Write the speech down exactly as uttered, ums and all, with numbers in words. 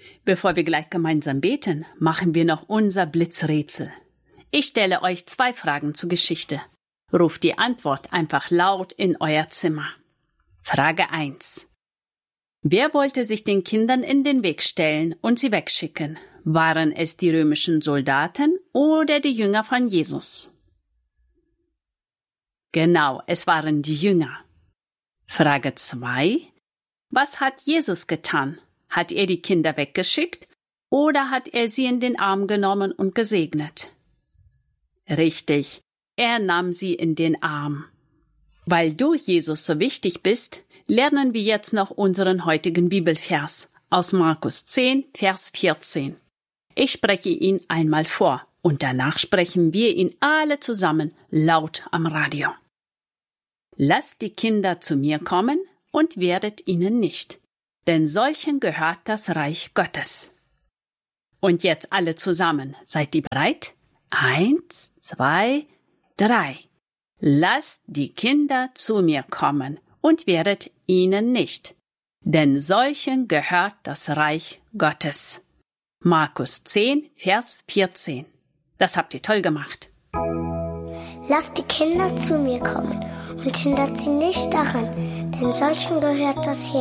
Bevor wir gleich gemeinsam beten, machen wir noch unser Blitzrätsel. Ich stelle euch zwei Fragen zur Geschichte. Ruft die Antwort einfach laut in euer Zimmer. Frage eins. Wer wollte sich den Kindern in den Weg stellen und sie wegschicken? Waren es die römischen Soldaten oder die Jünger von Jesus? Genau, es waren die Jünger. Frage zwei. Was hat Jesus getan? Hat er die Kinder weggeschickt oder hat er sie in den Arm genommen und gesegnet? Richtig, er nahm sie in den Arm. Weil du, Jesus, so wichtig bist, lernen wir jetzt noch unseren heutigen Bibelvers aus Markus zehn, Vers vierzehn. Ich spreche ihn einmal vor und danach sprechen wir ihn alle zusammen laut am Radio. Lasst die Kinder zu mir kommen und werdet ihnen nicht, denn solchen gehört das Reich Gottes. Und jetzt alle zusammen. Seid ihr bereit? Eins, zwei, drei. Lasst die Kinder zu mir kommen und werdet ihnen nicht, denn solchen gehört das Reich Gottes. Markus zehn, Vers vierzehn. Das habt ihr toll gemacht. Lasst die Kinder zu mir kommen und hindert sie nicht daran, denn solchen gehört das